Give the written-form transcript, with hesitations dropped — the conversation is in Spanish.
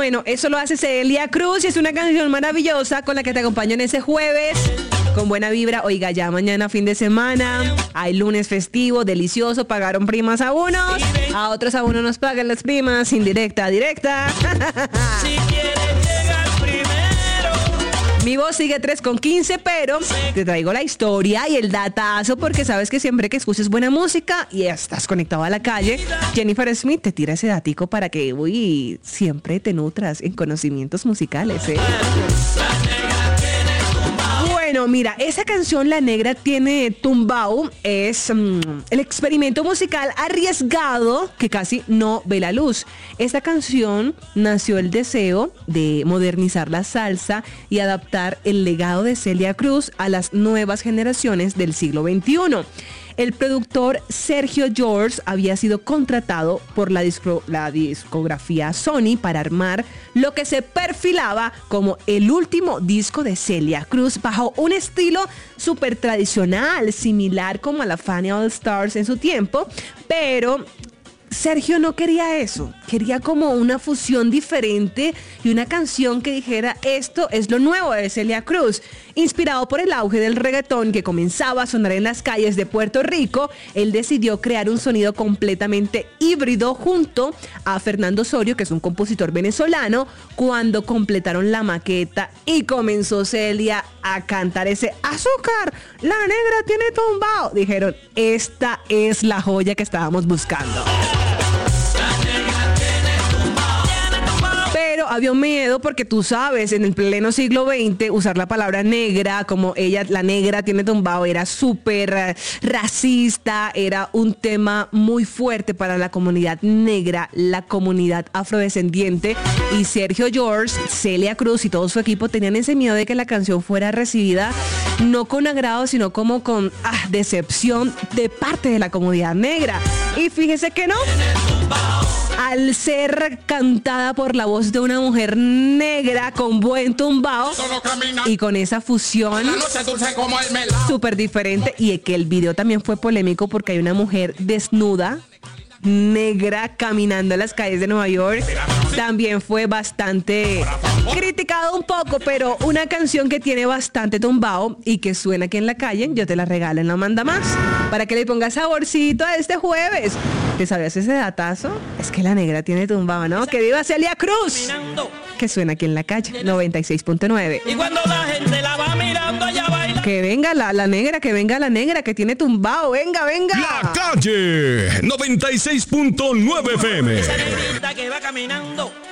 Bueno, eso lo hace Celia Cruz y es una canción maravillosa con la que te acompañan ese jueves. Con buena vibra, oiga, ya mañana fin de semana, hay lunes festivo, delicioso, pagaron primas a unos, a otros a uno nos pagan las primas, indirecta, directa. Si quieres llegar primero. Mi voz sigue 3:15, pero te traigo la historia y el datazo porque sabes que siempre que escuches buena música y estás conectado a la calle, Jennifer Smith te tira ese datico para que, siempre te nutras en conocimientos musicales, ¿eh? Bueno, mira, esa canción La Negra tiene tumbao, es el experimento musical arriesgado que casi no ve la luz. Esta canción nació el deseo de modernizar la salsa y adaptar el legado de Celia Cruz a las nuevas generaciones del siglo XXI. El productor Sergio George había sido contratado por la discografía Sony para armar lo que se perfilaba como el último disco de Celia Cruz bajo un estilo súper tradicional, similar como a la Fania All Stars en su tiempo, pero Sergio no quería eso, quería como una fusión diferente y una canción que dijera esto es lo nuevo de Celia Cruz. Inspirado por el auge del reggaetón que comenzaba a sonar en las calles de Puerto Rico, él decidió crear un sonido completamente híbrido junto a Fernando Osorio, que es un compositor venezolano, cuando completaron la maqueta y comenzó Celia a cantar ese azúcar, la negra tiene tumbao. Dijeron, esta es la joya que estábamos buscando. Pero había un miedo porque tú sabes, en el pleno siglo XX, usar la palabra negra, como ella, la negra tiene tumbao, era súper racista, era un tema muy fuerte para la comunidad negra, la comunidad afrodescendiente. Y Sergio George, Celia Cruz y todo su equipo tenían ese miedo de que la canción fuera recibida no con agrado, sino como con decepción de parte de la comunidad negra. Y fíjese que no. Al ser cantada por la voz de una mujer negra con buen tumbao y con esa fusión súper diferente, y que el video también fue polémico porque hay una mujer desnuda negra caminando en las calles de Nueva York, también fue bastante criticado un poco, pero una canción que tiene bastante tumbao y que suena aquí en la calle, yo te la regalo en La Manda Más, para que le pongas saborcito a este jueves. ¿Te sabías ese datazo? Es que la negra tiene tumbao, ¿no? ¡Que viva Celia Cruz! Que suena aquí en la calle, 96.9. Y cuando la gente la va mirando, allá baila. Que venga la negra, que venga la negra, que tiene tumbao. Venga, venga. La calle, 96.9 FM. Esa negrita que va caminando.